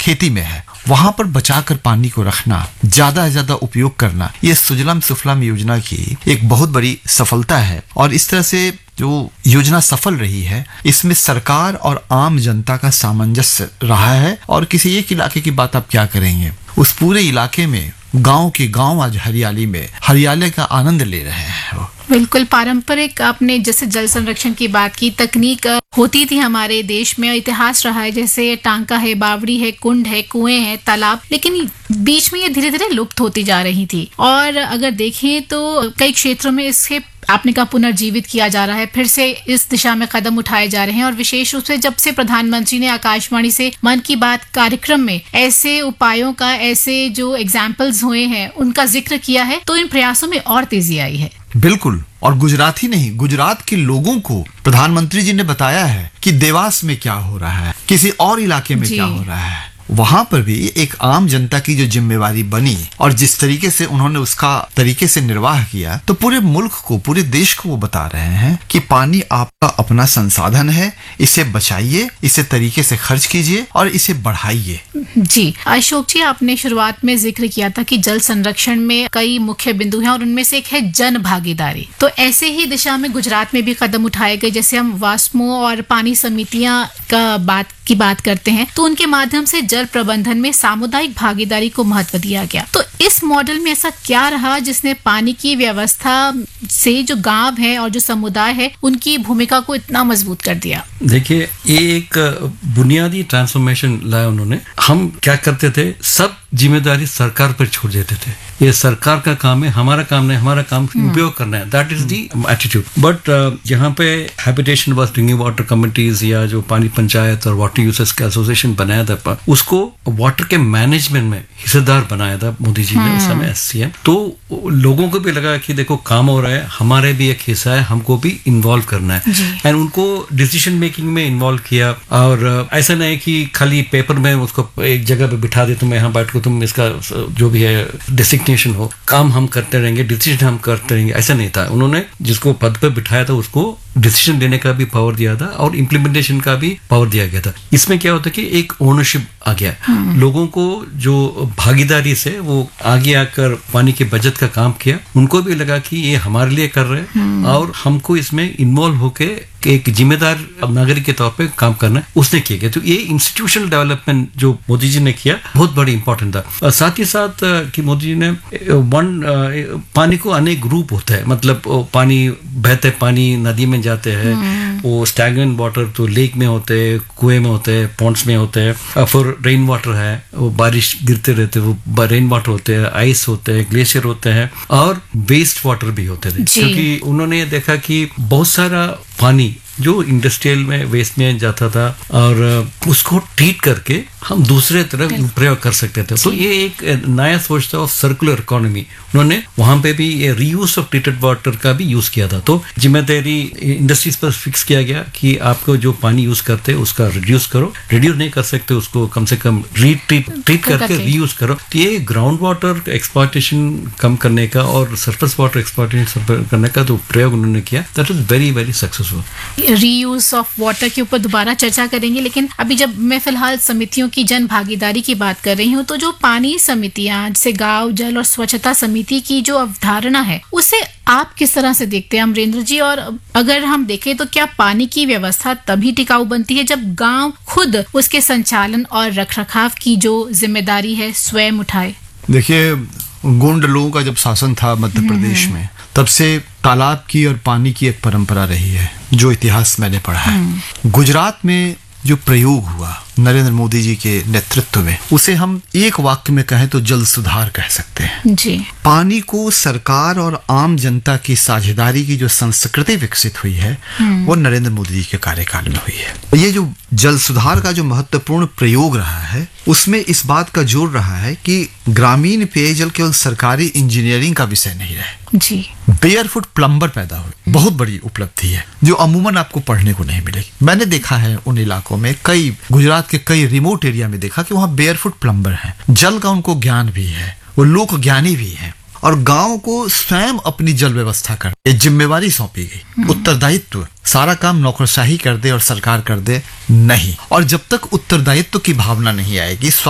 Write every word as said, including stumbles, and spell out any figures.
खेती में है वहां पर बचाकर पानी को रखना, ज्यादा से ज्यादा उपयोग करना, ये सुजलाम सुफलाम योजना की एक बहुत बड़ी सफलता है। और इस तरह से जो योजना सफल रही है, इसमें सरकार और आम जनता का सामंजस्य रहा है। और किसी एक इलाके की बात आप क्या करेंगे, उस पूरे इलाके में गांव के गांव आज हरियाली में हरियाली का आनंद ले रहे हैं। बिल्कुल पारंपरिक, आपने जैसे जल संरक्षण की बात की, तकनीक होती थी हमारे देश में, इतिहास रहा है, जैसे टांका है, बावड़ी है, कुंड है, कुएं हैं, तालाब, लेकिन बीच में ये धीरे धीरे लुप्त होती जा रही थी। और अगर देखें तो कई क्षेत्रों में इसके आपने कहा पुनर्जीवित किया जा रहा है, फिर से इस दिशा में कदम उठाए जा रहे हैं। और विशेष रूप से जब से प्रधानमंत्री ने आकाशवाणी से मन की बात कार्यक्रम में ऐसे उपायों का, ऐसे जो एग्जाम्पल्स हुए हैं उनका जिक्र किया है, तो इन प्रयासों में और तेजी आई है। बिल्कुल। और गुजरात ही नहीं, गुजरात के लोगों को प्रधानमंत्री जी ने बताया है कि देवास में क्या हो रहा है, किसी और इलाके में क्या हो रहा है। वहां पर भी एक आम जनता की जो जिम्मेवारी बनी और जिस तरीके से उन्होंने उसका तरीके से निर्वाह किया, तो पूरे मुल्क को, पूरे देश को वो बता रहे हैं कि पानी आपका अपना संसाधन है, इसे बचाइए, इसे तरीके से खर्च कीजिए और इसे बढ़ाइए। जी अशोक जी, आपने शुरुआत में जिक्र किया था कि जल संरक्षण में कई मुख्य बिंदु हैं और उनमें से एक है जन भागीदारी। तो ऐसे ही दिशा में गुजरात में भी कदम उठाए गए। जैसे हम वास्मो और पानी समितियां का बात की बात करते हैं, तो उनके माध्यम से जल प्रबंधन में सामुदायिक भागीदारी को महत्व दिया गया। तो इस मॉडल में ऐसा क्या रहा जिसने पानी की व्यवस्था से जो गांव है और जो समुदाय है उनकी भूमिका को इतना मजबूत कर दिया? देखिए, ये एक बुनियादी ट्रांसफॉर्मेशन लाया उन्होंने। हम क्या करते थे, सब जिम्मेदारी सरकार पर छोड़ देते थे, ये सरकार का काम है, हमारा काम नहीं, हमारा काम उपयोग करना है, that is the attitude. But यहाँ पे habitation was drinking water committees या जो पानी पंचायत और वाटर यूजर्स का एसोसिएशन बनाया था, उसको वाटर के मैनेजमेंट में हिस्सेदार बनाया था मोदी जी ने उस समय एस सी एम। तो लोगों को भी लगा कि देखो काम हो रहा है, हमारे भी एक हिस्सा है, हमको भी इन्वॉल्व करना है, एंड उनको डिसीजन मेकिंग में इन्वॉल्व किया। और ऐसा नहीं कि खाली पेपर में उसको एक जगह पे बिठा दे, तुम यहाँ बैठ को तुम इसका जो भी है डेसिग्नेशन हो, काम हम करते रहेंगे, डिसीजन हम करते रहेंगे, ऐसा नहीं था। उन्होंने जिसको पद पे बिठाया था उसको डिसीजन लेने का भी पावर दिया था और इम्प्लीमेंटेशन का भी पावर दिया गया था। इसमें क्या होता है कि एक ओनरशिप आ गया, लोगों को जो भागीदारी से वो आगे आकर पानी की बचत का काम किया, उनको भी लगा कि ये हमारे लिए कर रहे हैं और हमको इसमें इन्वॉल्व होके एक जिम्मेदार नागरिक के तौर पे काम करना है, उसने किया गया। तो ये इंस्टीट्यूशनल डेवलपमेंट जो मोदी जी ने किया बहुत बड़ी इंपॉर्टेंट था। और साथ ही साथ कि मोदी जी ने वन पानी को अनेक रूप होता है, मतलब पानी बहते पानी नदी में जाते हैं, वो स्टैगनेंट वाटर तो लेक में होते हैं, कुएं में होते हैं, पॉन्ड्स में होते हैं, फिर रेन वाटर है, वो बारिश गिरते रहते हैं, वो रेन वाटर होते हैं, आइस होते हैं, ग्लेशियर होते हैं, और वेस्ट वाटर भी होते थे। क्योंकि उन्होंने देखा कि बहुत सारा पानी जो इंडस्ट्रियल में वेस्ट में जाता था और उसको ट्रीट करके हम दूसरे तरफ प्रयोग कर सकते थे। तो ये एक नया सोच था ऑफ सर्कुलर इकोनॉमी। उन्होंने वहां पे भी ये रीयूज ऑफ ट्रीटेड वाटर का भी यूज किया था। तो जिम्मेदारी इंडस्ट्रीज पर फिक्स किया गया कि आपको जो पानी यूज करते हैं उसका रिड्यूस करो, रिड्यूस नहीं कर सकते उसको कम से कम रीट्रीट ट्रीट करके रीयूज करो। तो ये ग्राउंड वाटर एक्सप्लॉयटेशन कम करने का और सरफेस वाटर एक्सप्लॉयटेशन करने का तो प्रयोग उन्होंने किया, that is very very successful. Reuse of water के ऊपर दोबारा चर्चा करेंगे, लेकिन अभी जब मैं फिलहाल समितियों की जन भागीदारी की बात कर रही हूँ, तो जो पानी समितियां जैसे गांव जल और स्वच्छता समिति की जो अवधारणा है, उसे आप किस तरह से देखते हैं अमरेंद्र जी? और अगर हम देखें तो क्या पानी की व्यवस्था तभी टिकाऊ बनती है जब गांव खुद उसके संचालन और रखरखाव की जो जिम्मेदारी है स्वयं उठाए? देखिए, गोंड लोगों का जब शासन था मध्य प्रदेश में, तब से तालाब की और पानी की एक परंपरा रही है, जो इतिहास मैंने पढ़ा है। गुजरात में जो प्रयोग हुआ नरेंद्र मोदी जी के नेतृत्व में, उसे हम एक वाक्य में कहें तो जल सुधार कह सकते हैं जी। पानी को सरकार और आम जनता की साझेदारी की जो संस्कृति विकसित हुई है, वो नरेंद्र मोदी जी के कार्यकाल में हुई है। ये जो जल सुधार का जो महत्वपूर्ण प्रयोग रहा है, उसमें इस बात का जोर रहा है कि ग्रामीण पेयजल केवल सरकारी इंजीनियरिंग का विषय नहीं रहे जी। बेयरफुट प्लम्बर पैदा हुए, बहुत बड़ी उपलब्धि है जो अमूमन आपको पढ़ने को नहीं मिलेगी। मैंने देखा है उन इलाकों में, कई गुजरात के कई रिमोट एरिया में देखा कि वहां बेयरफुट प्लम्बर हैं, जल का उनको ज्ञान भी है, वो लोक ज्ञानी भी है, और गांव को स्वयं अपनी जल व्यवस्था कर ये जिम्मेवारी सौंपी गई, उत्तरदायित्व। सारा काम नौकरशाही कर दे और सरकार कर दे, नहीं। और जब तक उत्तरदायित्व की भावना नहीं आएगी,